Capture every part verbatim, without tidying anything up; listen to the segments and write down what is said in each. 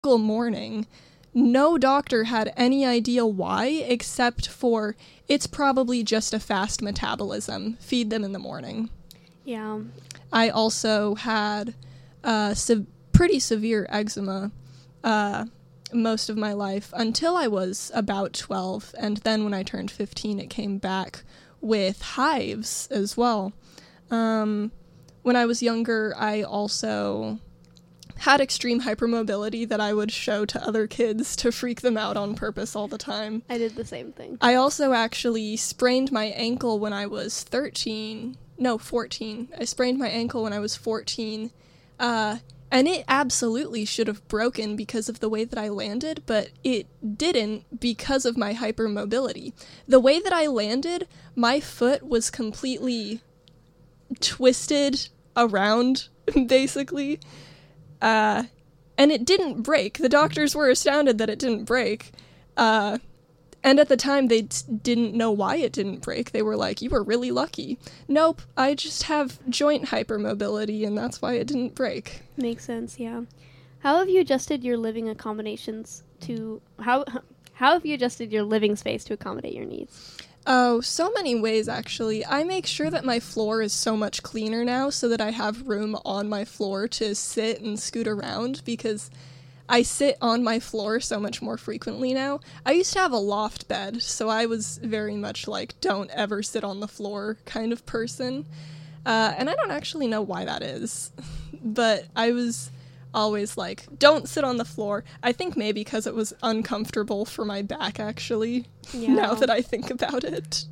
single morning. No doctor had any idea why, except for it's probably just a fast metabolism. Feed them in the morning. Yeah. I also had uh, se- pretty severe eczema uh, most of my life until I was about twelve, and then when I turned fifteen, it came back with hives as well. Um, when I was younger, I also had extreme hypermobility that I would show to other kids to freak them out on purpose all the time. I did the same thing. I also actually sprained my ankle when I was thirteen. No, fourteen. I sprained my ankle when I was fourteen. Uh, and it absolutely should have broken because of the way that I landed, but it didn't because of my hypermobility. The way that I landed, my foot was completely twisted around, basically. Uh, and it didn't break. The doctors were astounded that it didn't break. Uh, and at the time, they t- didn't know why it didn't break. They were like, you were really lucky. Nope, I just have joint hypermobility, and that's why it didn't break. Makes sense, yeah. How have you adjusted your living accommodations to... How, how have you adjusted your living space to accommodate your needs? Oh, so many ways, actually. I make sure that my floor is so much cleaner now so that I have room on my floor to sit and scoot around, because I sit on my floor so much more frequently now. I used to have a loft bed, so I was very much like, don't ever sit on the floor kind of person. Uh, and I don't actually know why that is, but I was always like, don't sit on the floor. I think maybe because it was uncomfortable for my back, actually, Yeah. now that I think about it.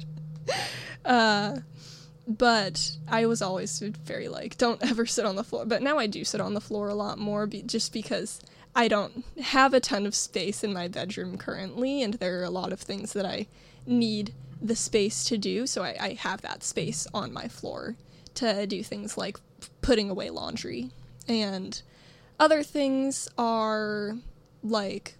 uh, but I was always very like, don't ever sit on the floor. But now I do sit on the floor a lot more, be- just because I don't have a ton of space in my bedroom currently, and there are a lot of things that I need the space to do, so I, I have that space on my floor to do things like putting away laundry. And other things are, like,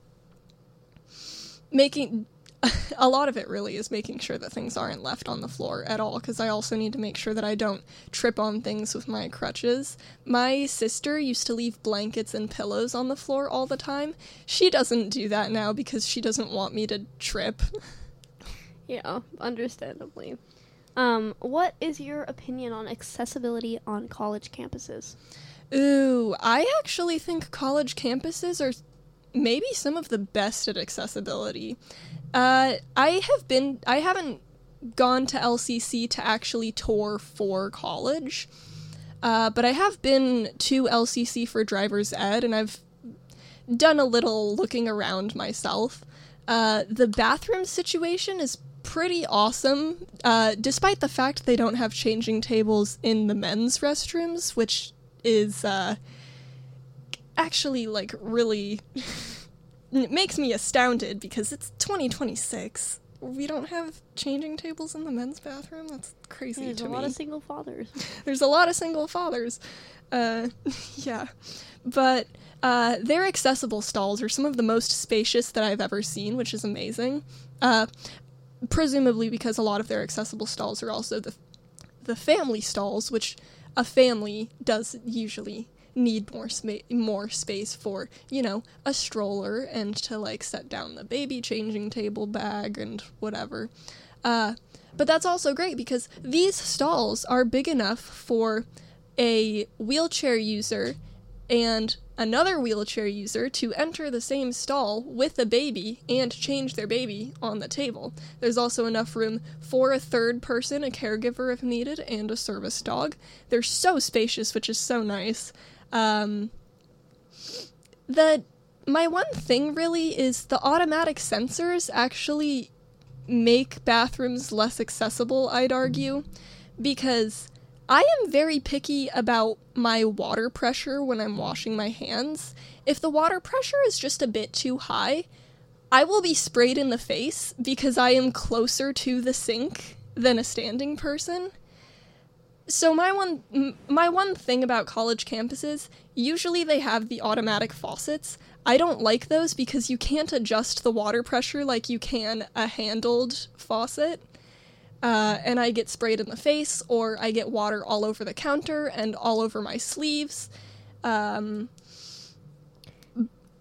making... a lot of it really is making sure that things aren't left on the floor at all, because I also need to make sure that I don't trip on things with my crutches. My sister used to leave blankets and pillows on the floor all the time. She doesn't do that now because she doesn't want me to trip. Yeah, understandably. Um, what is your opinion on accessibility on college campuses? Ooh, I actually think college campuses are maybe some of the best at accessibility. Uh, I have been, I haven't gone to L C C to actually tour for college, uh, but I have been to L C C for driver's ed, and I've done a little looking around myself. Uh, the bathroom situation is pretty awesome, uh, despite the fact they don't have changing tables in the men's restrooms, which is, uh, actually, like, really... It makes me astounded because it's twenty twenty-six. We don't have changing tables in the men's bathroom? That's crazy There's to a me. lot of single fathers. There's a lot of single fathers. Uh, yeah. But uh, their accessible stalls are some of the most spacious that I've ever seen, which is amazing. Uh, presumably because a lot of their accessible stalls are also the the family stalls, which a family does usually need more sma- more space for, you know, a stroller and to, like, set down the baby changing table bag and whatever. Uh, but that's also great because these stalls are big enough for a wheelchair user and another wheelchair user to enter the same stall with a baby and change their baby on the table. There's also enough room for a third person, a caregiver if needed, and a service dog. They're so spacious, which is so nice. Um, the, my one thing really is the automatic sensors actually make bathrooms less accessible, I'd argue, because I am very picky about my water pressure when I'm washing my hands. If the water pressure is just a bit too high, I will be sprayed in the face because I am closer to the sink than a standing person. So my one m- my one thing about college campuses, usually they have the automatic faucets. I don't like those because you can't adjust the water pressure like you can a handled faucet. Uh, and I get sprayed in the face, or I get water all over the counter and all over my sleeves. Um,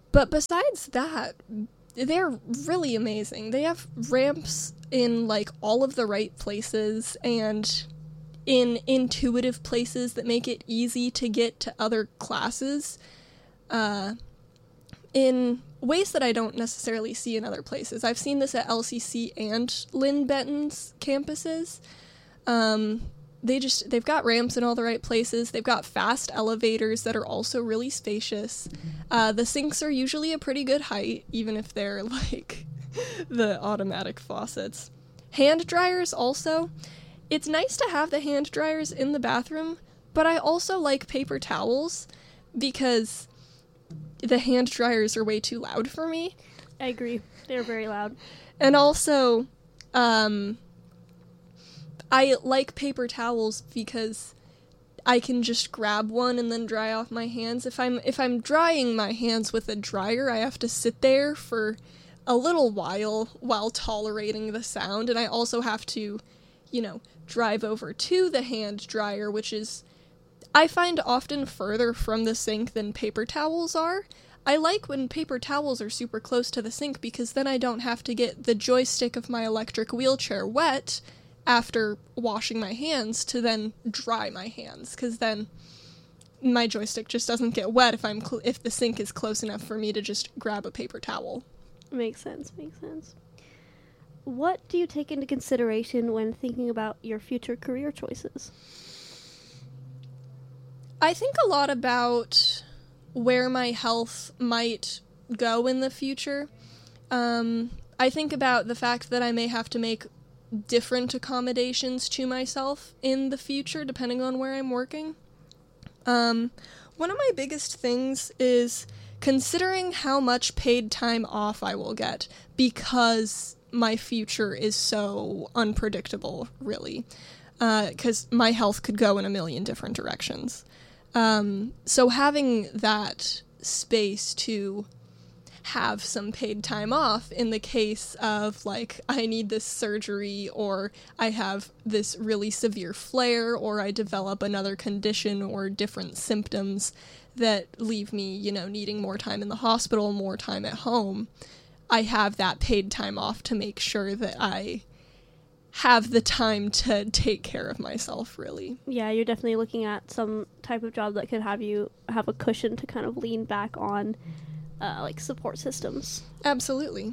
but besides that, they're really amazing. They have ramps in, like, all of the right places and in intuitive places that make it easy to get to other classes uh, in ways that I don't necessarily see in other places. I've seen this at L C C and Lynn Benton's campuses. Um, they just, they've got ramps in all the right places. They've got fast elevators that are also really spacious. Uh, the sinks are usually a pretty good height, even if they're, like, the automatic faucets. Hand dryers also. It's nice to have the hand dryers in the bathroom, but I also like paper towels because the hand dryers are way too loud for me. I agree. They're very loud. And also, um, I like paper towels because I can just grab one and then dry off my hands. If I'm if I'm drying my hands with a dryer, I have to sit there for a little while while tolerating the sound, and I also have to, you know, drive over to the hand dryer, which is, I find, often further from the sink than paper towels are. I like when paper towels are super close to the sink because then I don't have to get the joystick of my electric wheelchair wet after washing my hands to then dry my hands, because then my joystick just doesn't get wet if I'm cl- if the sink is close enough for me to just grab a paper towel. Makes sense, makes sense. What do you take into consideration when thinking about your future career choices? I think a lot about where my health might go in the future. Um, I think about the fact that I may have to make different accommodations to myself in the future, depending on where I'm working. Um, one of my biggest things is considering how much paid time off I will get, because my future is so unpredictable, really, because uh, my health could go in a million different directions. Um, so having that space to have some paid time off in the case of, like, I need this surgery, or I have this really severe flare, or I develop another condition or different symptoms that leave me, you know, needing more time in the hospital, more time at home, I have that paid time off to make sure that I have the time to take care of myself, really. Yeah, you're definitely looking at some type of job that could have you have a cushion to kind of lean back on, uh, like, support systems. Absolutely.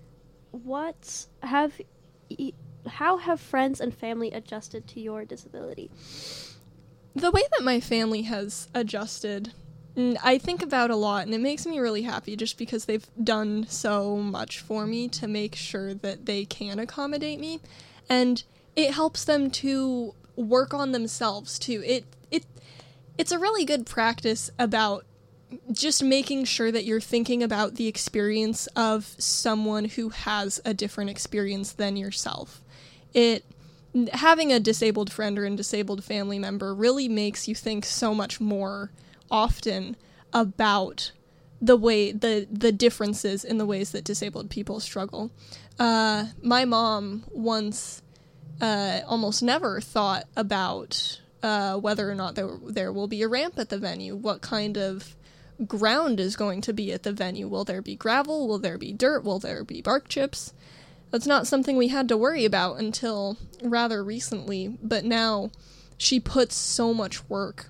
What have, y- how have friends and family adjusted to your disability? The way that my family has adjusted, I think about a lot, and it makes me really happy just because they've done so much for me to make sure that they can accommodate me, and it helps them to work on themselves too. It it it's a really good practice about just making sure that you're thinking about the experience of someone who has a different experience than yourself. It having a disabled friend or a disabled family member really makes you think so much more often about the way the the differences in the ways that disabled people struggle. Uh, my mom once uh, almost never thought about uh, whether or not there there will be a ramp at the venue. What kind of ground is going to be at the venue? Will there be gravel? Will there be dirt? Will there be bark chips? That's not something we had to worry about until rather recently, but now she puts so much work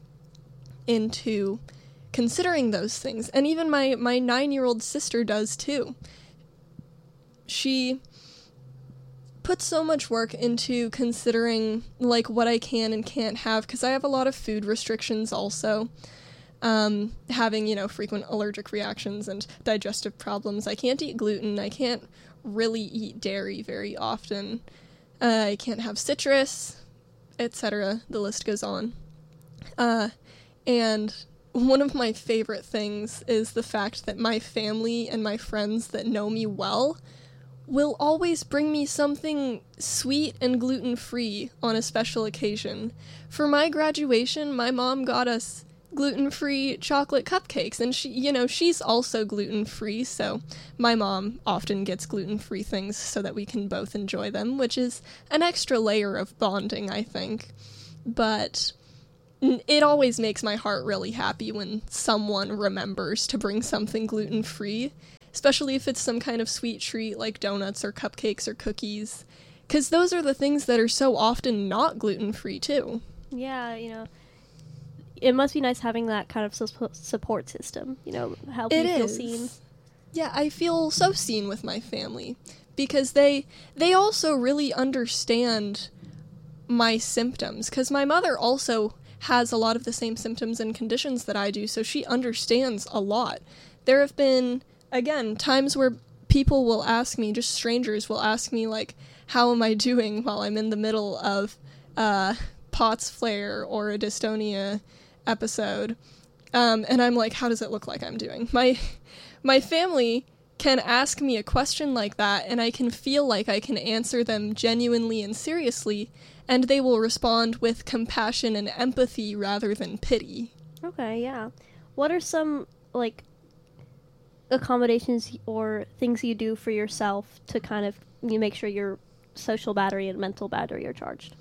into considering those things, and even my, my nine-year-old sister does too. She puts so much work into considering, like, what I can and can't have, because I have a lot of food restrictions also. Um, having, you know, frequent allergic reactions and digestive problems. I can't eat gluten. I can't really eat dairy very often. Uh, I can't have citrus, et cetera. The list goes on. Uh, and one of my favorite things is the fact that my family and my friends that know me well will always bring me something sweet and gluten-free on a special occasion. For my graduation, my mom got us gluten-free chocolate cupcakes, and she, you know, she's also gluten-free, so my mom often gets gluten-free things so that we can both enjoy them, which is an extra layer of bonding, I think. But it always makes my heart really happy when someone remembers to bring something gluten-free, especially if it's some kind of sweet treat like donuts or cupcakes or cookies, because those are the things that are so often not gluten-free too. Yeah, you know, it must be nice having that kind of su- support system, you know, help you feel seen. Yeah, I feel so seen with my family, because they they also really understand my symptoms, because my mother also has a lot of the same symptoms and conditions that I do, so she understands a lot. There have been, again, times where people will ask me, just strangers will ask me, like, how am I doing while I'm in the middle of uh, POTS flare or a dystonia episode, um, and I'm like, how does it look like I'm doing? My, my family can ask me a question like that, and I can feel like I can answer them genuinely and seriously, and they will respond with compassion and empathy rather than pity. Okay, yeah. What are some, like, accommodations or things you do for yourself to kind of you make sure your social battery and mental battery are charged?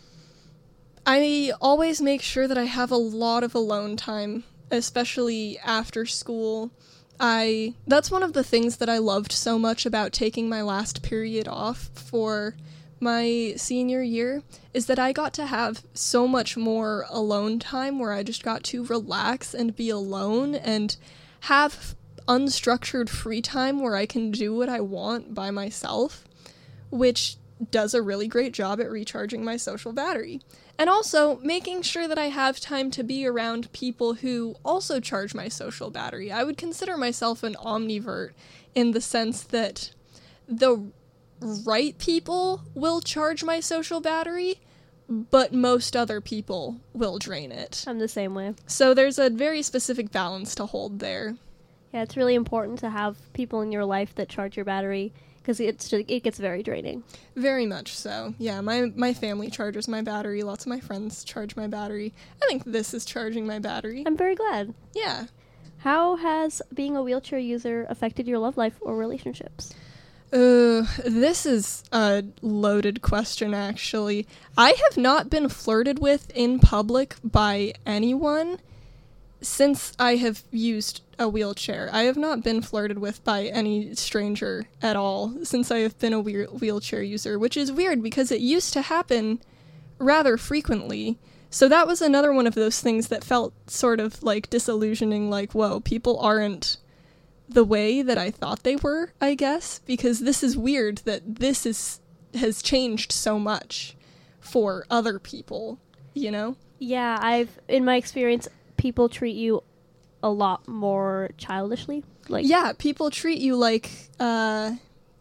I always make sure that I have a lot of alone time, especially after school. I that's one of the things that I loved so much about taking my last period off for my senior year, is that I got to have so much more alone time where I just got to relax and be alone and have unstructured free time where I can do what I want by myself, which does a really great job at recharging my social battery. And also making sure that I have time to be around people who also charge my social battery. I would consider myself an omnivert in the sense that the right people will charge my social battery, but most other people will drain it. I'm the same way. So there's a very specific balance to hold there. Yeah, it's really important to have people in your life that charge your battery, because it's just, it gets very draining. Very much so. Yeah, my my family charges my battery. Lots of my friends charge my battery. I think this is charging my battery. I'm very glad. Yeah. How has being a wheelchair user affected your love life or relationships? Uh, this is a loaded question, actually. I have not been flirted with in public by anyone since I have used a wheelchair. I have not been flirted with by any stranger at all since I have been a wheel- wheelchair user, which is weird because it used to happen rather frequently. So that was another one of those things that felt sort of like disillusioning, like, whoa, people aren't the way that I thought they were, I guess, because this is weird that this is has changed so much for other people, you know? Yeah, I've, in my experience, people treat you a lot more childishly. Like, yeah, people treat you like, uh,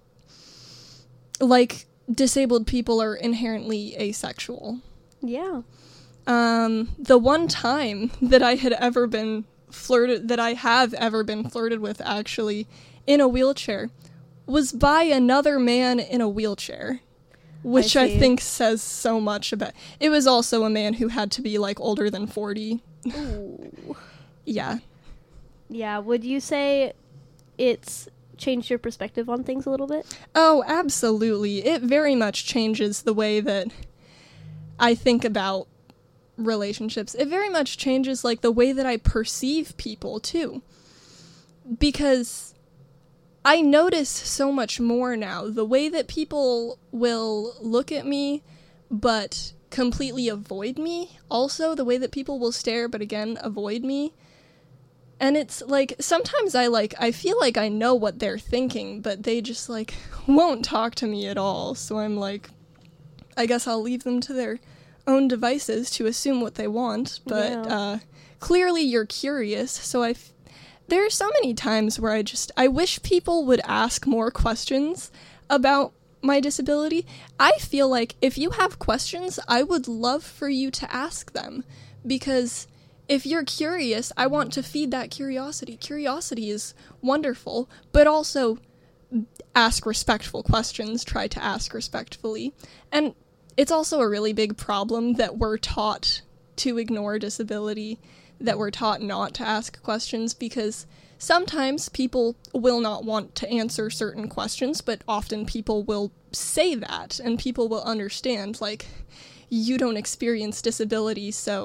like disabled people are inherently asexual. Yeah. Um, the one time that I had ever been flirted, that I have ever been flirted with, actually, in a wheelchair, was by another man in a wheelchair, which I, I think says so much about. It was also a man who had to be, like, older than forty. Ooh. Yeah. Yeah, would you say it's changed your perspective on things a little bit? Oh, absolutely. It very much changes the way that I think about relationships. It very much changes, like, the way that I perceive people, too. Because I notice so much more now. The way that people will look at me, but completely avoid me. Also, the way that people will stare, but again, avoid me. And it's, like, sometimes I, like, I feel like I know what they're thinking, but they just, like, won't talk to me at all. So I'm like, I guess I'll leave them to their own devices to assume what they want, but yeah. uh, clearly you're curious, so I f- there are so many times where I just, I wish people would ask more questions about my disability. I feel like if you have questions, I would love for you to ask them, because if you're curious, I want to feed that curiosity. Curiosity is wonderful, but also ask respectful questions, try to ask respectfully, and it's also a really big problem that we're taught to ignore disability, that we're taught not to ask questions, because sometimes people will not want to answer certain questions, but often people will say that, and people will understand, like, you don't experience disability, so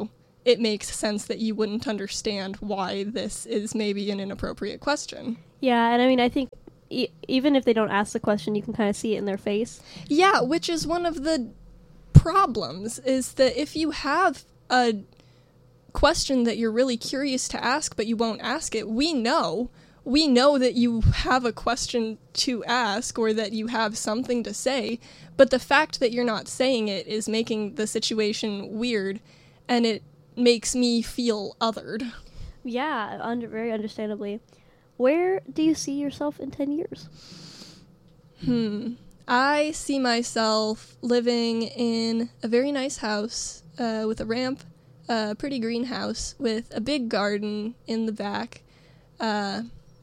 it makes sense that you wouldn't understand why this is maybe an inappropriate question. Yeah, and I mean, I think e- even if they don't ask the question, you can kind of see it in their face. Yeah, which is one of the problems, is that if you have a question that you're really curious to ask, but you won't ask it, we know. We know that you have a question to ask or that you have something to say, but the fact that you're not saying it is making the situation weird, and it makes me feel othered. Yeah, under, very understandably. Where do you see yourself in ten years? Hmm. I see myself living in a very nice house uh, with a ramp, a pretty green house with a big garden in the back. Uh,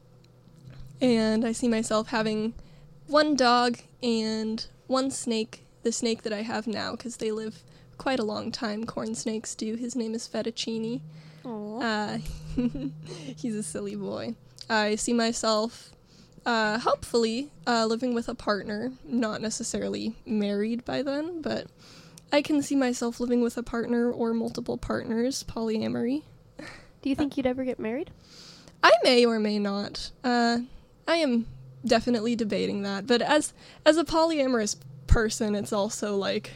and I see myself having one dog and one snake, the snake that I have now, because they live quite a long time. Corn snakes do. His name is Fettuccine. Aww. Uh, he's a silly boy. I see myself, uh, hopefully, uh, living with a partner, not necessarily married by then, but I can see myself living with a partner or multiple partners, polyamory. Do you think uh, you'd ever get married? I may or may not. Uh, I am definitely debating that, but as as a polyamorous person, it's also like,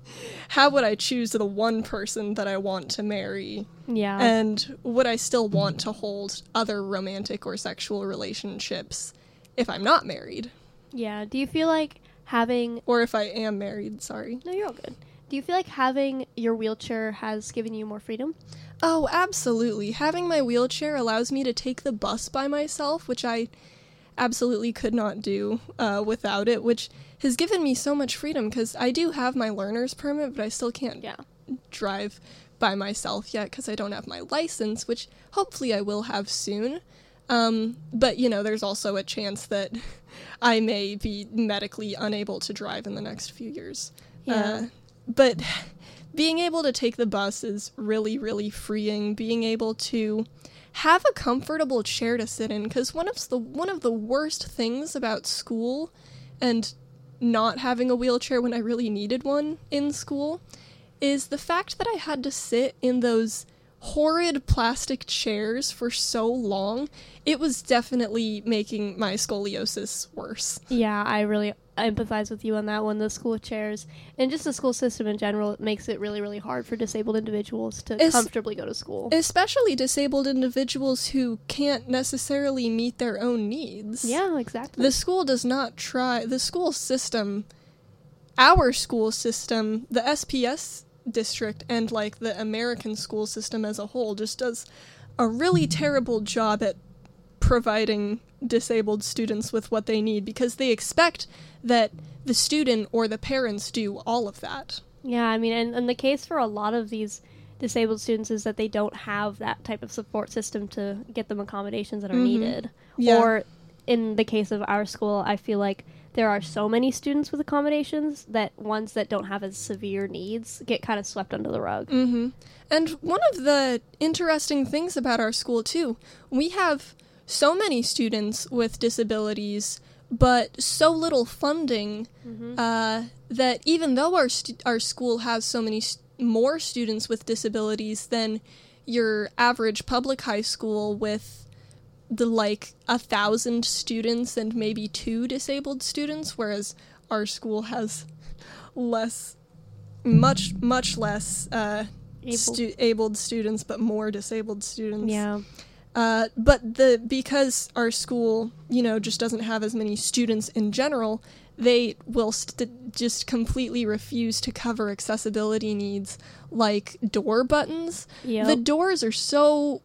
how would I choose the one person that I want to marry? Yeah. And would I still want to hold other romantic or sexual relationships if I'm not married? Yeah. Do you feel like having... Or if I am married, sorry. No, you're all good. Do you feel like having your wheelchair has given you more freedom? Oh, absolutely. Having my wheelchair allows me to take the bus by myself, which I absolutely could not do uh, without it, which has given me so much freedom, because I do have my learner's permit, but I still can't yeah. drive by myself yet because I don't have my license, which hopefully I will have soon. Um, but, you know, there's also a chance that I may be medically unable to drive in the next few years. Yeah. Uh, but being able to take the bus is really, really freeing. Being able to have a comfortable chair to sit in, because one of the one of the worst things about school and not having a wheelchair when I really needed one in school is the fact that I had to sit in those horrid plastic chairs for so long. It was definitely making my scoliosis worse. Yeah, I really empathize with you on that one. The school chairs and just the school system in general, it makes it really, really hard for disabled individuals to es- comfortably go to school. Especially disabled individuals who can't necessarily meet their own needs. Yeah, exactly. The school does not try, the school system, our school system, the S P S district, and like the American school system as a whole just does a really terrible job at providing disabled students with what they need, because they expect that the student or the parents do all of that. Yeah, I mean, and, and the case for a lot of these disabled students is that they don't have that type of support system to get them accommodations that are mm-hmm. needed. Yeah. Or in the case of our school, I feel like there are so many students with accommodations that ones that don't have as severe needs get kind of swept under the rug. Mm-hmm. And one of the interesting things about our school, too, we have so many students with disabilities, but so little funding mm-hmm. uh, that even though our stu- our school has so many st- more students with disabilities than your average public high school with the like a thousand students and maybe two disabled students, whereas our school has less, much, much less uh, Able. stu- abled students, but more disabled students. Yeah. Uh, but the because our school, you know, just doesn't have as many students in general, they will st- just completely refuse to cover accessibility needs like door buttons. Yep. The doors are so,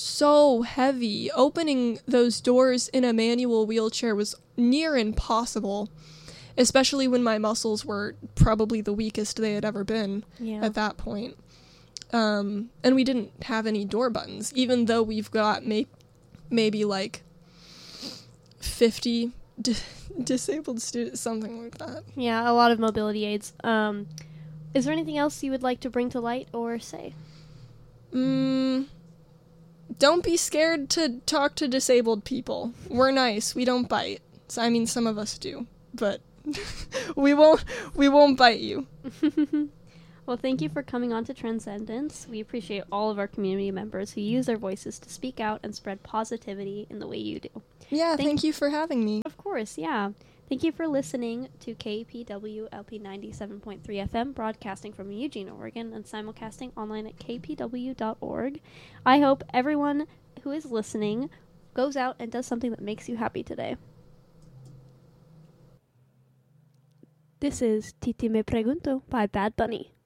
so heavy. Opening those doors in a manual wheelchair was near impossible, especially when my muscles were probably the weakest they had ever been yeah. at that point. Um, and we didn't have any door buttons, even though we've got may- maybe like fifty di- disabled students, something like that. Yeah, a lot of mobility aids. Um, is there anything else you would like to bring to light or say? Mm, don't be scared to talk to disabled people. We're nice. We don't bite. So, I mean, some of us do, but we won't. We won't bite you. Well, thank you for coming on to Transcendence. We appreciate all of our community members who use their voices to speak out and spread positivity in the way you do. Yeah, thank, thank you for having me. Of course, yeah. Thank you for listening to K P W L P ninety-seven point three F M, broadcasting from Eugene, Oregon, and simulcasting online at k p w dot org. I hope everyone who is listening goes out and does something that makes you happy today. This is Titi Me Pregunto by Bad Bunny.